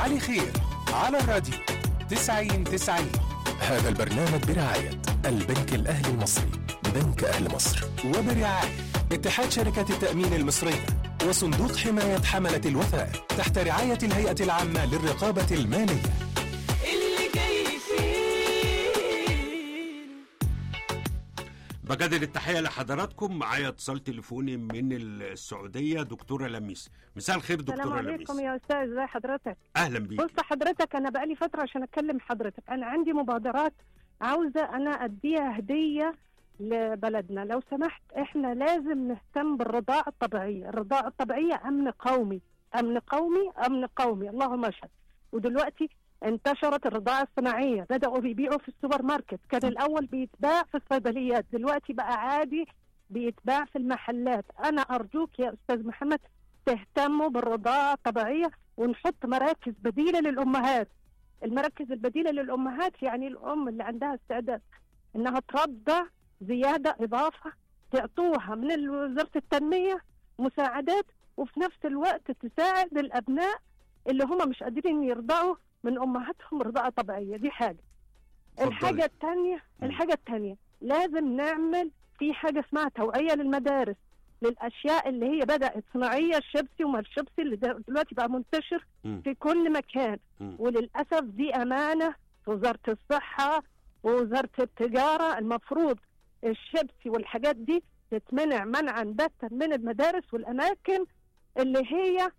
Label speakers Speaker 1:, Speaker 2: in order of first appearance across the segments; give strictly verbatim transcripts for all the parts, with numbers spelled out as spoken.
Speaker 1: علي خير على الراديو تسعين تسعين. هذا البرنامج برعاية البنك الأهلي المصري، بنك أهل مصر، وبرعاية اتحاد شركات التأمين المصرية وصندوق حماية حملة الوثائق تحت رعاية الهيئة العامة للرقابة المالية.
Speaker 2: اللي جاي فيه
Speaker 3: بجدد التحية لحضراتكم. معايا اتصال تليفوني من السعودية دكتورة لميس. مساء الخير دكتورة لميس.
Speaker 4: السلام عليكم يا أستاذ، ازي حضرتك؟
Speaker 3: أهلا بيك.
Speaker 4: بص حضرتك، أنا بقالي فترة عشان أتكلم حضرتك. أنا عندي مبادرات عاوزة أنا أديها هدية لبلدنا. لو سمحت، إحنا لازم نهتم بالرضاعة الطبيعية. الرضاعة الطبيعية أمن قومي، أمن قومي، أمن قومي، اللهم اشهد. ودلوقتي انتشرت الرضاعة الصناعية، بدأوا بيبيعوا في السوبر ماركت. كان الأول بيتباع في الصيدليات، دلوقتي بقى عادي بيتباع في المحلات. أنا أرجوك يا أستاذ محمد تهتموا بالرضاعة الطبيعية ونحط مراكز بديلة للأمهات. المراكز البديلة للأمهات يعني الأم اللي عندها استعداد إنها ترضع زيادة إضافة، تعطوها من وزارة التنمية مساعدات، وفي نفس الوقت تساعد الأبناء اللي هم مش قادرين يرضعوا من أمهاتهم رضاعة طبيعية. دي حاجة. فضل. الحاجة الثانية الحاجة الثانية لازم نعمل في حاجة اسمها توعية للمدارس للأشياء اللي هي بدأت صناعية، الشيبسي وما الشيبسي اللي دلوقتي بقى منتشر م. في كل مكان م. وللأسف دي أمانة في وزارة الصحة ووزارة التجارة. المفروض الشيبسي والحاجات دي تتمنع منعا باتا من المدارس والأماكن اللي هي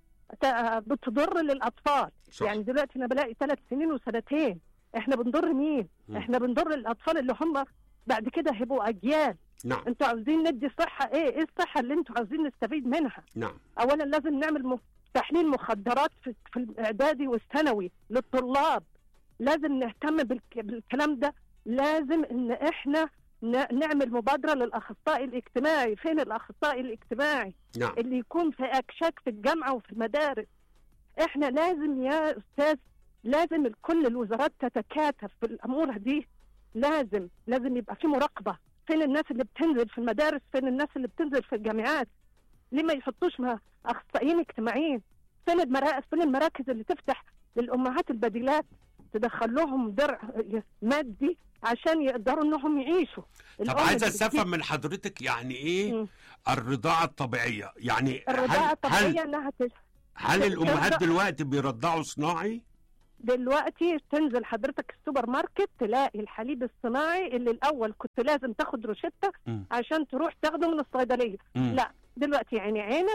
Speaker 4: بتضر للأطفال. صح. يعني دلوقتي أنا بلاقي ثلاث سنين وسنتين. إحنا بنضر مين؟ م. إحنا بنضر الأطفال اللي هم بعد كده هيبقوا أجيال.
Speaker 3: نعم.
Speaker 4: انتوا عاوزين ندي صحة ايه؟ ايه الصحة اللي انتوا عاوزين نستفيد منها؟
Speaker 3: نعم.
Speaker 4: اولا لازم نعمل تحليل مخدرات في, في الاعدادي والثانوي للطلاب. لازم نهتم بالك... بالكلام ده. لازم ان احنا ن... نعمل مبادرة للاخصائي الاجتماعي. فين الاخصائي الاجتماعي؟
Speaker 3: نعم.
Speaker 4: اللي يكون في اكشاك في الجامعة وفي المدارس. احنا لازم يا استاذ، لازم كل الوزارات تتكاتف في الامور دي. لازم لازم يبقى في مراقبة. فين الناس اللي بتنزل في المدارس؟ فين الناس اللي بتنزل في الجامعات؟ ليه ما يحطوش مع اخصائيين اجتماعيين؟ فين المراكز فين المراكز اللي تفتح للامهات البديلات، تدخل لهم درع مادي عشان يقدروا انهم يعيشوا.
Speaker 3: طب عايز استفهم من حضرتك يعني ايه م. الرضاعة الطبيعية؟ يعني
Speaker 4: الرضاعة
Speaker 3: هل
Speaker 4: الطبيعية
Speaker 3: هل,
Speaker 4: انها تج...
Speaker 3: هل الامهات دلوقتي بيرضعوا صناعي؟
Speaker 4: دلوقتي تنزل حضرتك السوبر ماركت تلاقي الحليب الصناعي اللي الاول كنت لازم تاخد روشتة عشان تروح تاخده من الصيدلية. م. لا دلوقتي يعني عينك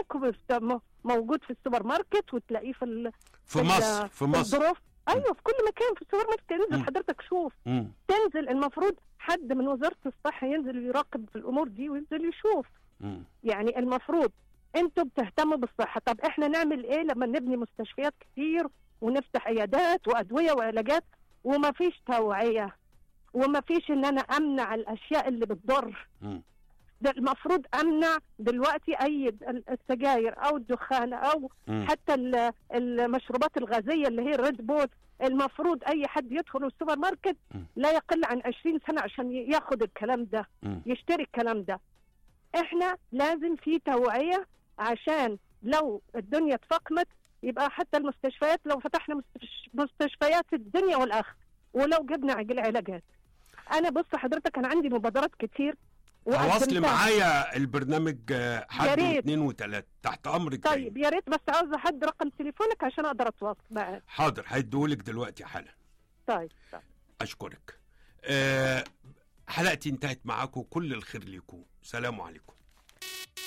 Speaker 4: موجود في السوبر ماركت وتلاقيه في ال...
Speaker 3: في مصر في مصر
Speaker 4: الظروف. ايوه في كل مكان في السوبر ماركت. تنزل حضرتك شوف. م. تنزل المفروض حد من وزارة الصحة ينزل يراقب في الامور دي وينزل يشوف. م. يعني المفروض انتوا بتهتموا بالصحة. طب احنا نعمل ايه لما نبني مستشفيات كتير ونفتح عيادات وأدوية وعلاجات وما فيش توعية وما فيش ان انا امنع الاشياء اللي بتضر؟ ده المفروض امنع دلوقتي اي السجاير او الدخان او م. حتى المشروبات الغازية اللي هي الريد بول. المفروض اي حد يدخل السوبر ماركت م. لا يقل عن عشرين سنة عشان ياخد الكلام ده م. يشتري الكلام ده. احنا لازم في توعية عشان لو الدنيا اتفاقمت يبقى حتى المستشفيات، لو فتحنا مستشفيات الدنيا والآخر ولو جبنا عجل علاجات. أنا بص حضرتك أنا عندي مبادرات كتير.
Speaker 3: تواصلي معايا البرنامج حد واثنين وثلاثة تحت أمرك.
Speaker 4: طيب يا ريت بس عاوزة حد رقم تليفونك عشان أقدر أتواصل معاك.
Speaker 3: حاضر هيديهولك دلوقتي حالا.
Speaker 4: طيب, طيب.
Speaker 3: أشكرك. أه حلقتي انتهت معاكم. كل الخير لكم. سلام عليكم.